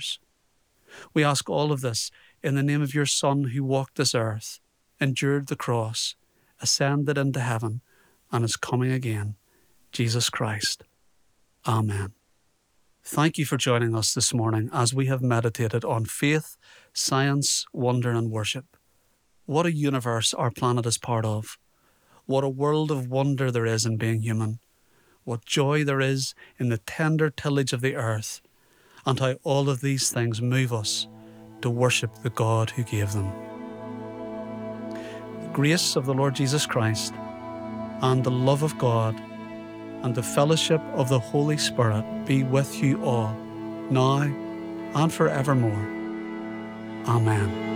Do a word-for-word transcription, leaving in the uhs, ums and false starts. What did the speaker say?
tears. We ask all of this in the name of your Son who walked this earth, endured the cross, ascended into heaven, and is coming again, Jesus Christ. Amen. Thank you for joining us this morning as we have meditated on faith, science, wonder, and worship. What a universe our planet is part of. What a world of wonder there is in being human. What joy there is in the tender tillage of the earth, and how all of these things move us to worship the God who gave them. The grace of the Lord Jesus Christ, and the love of God, and the fellowship of the Holy Spirit be with you all, now and forevermore. Amen.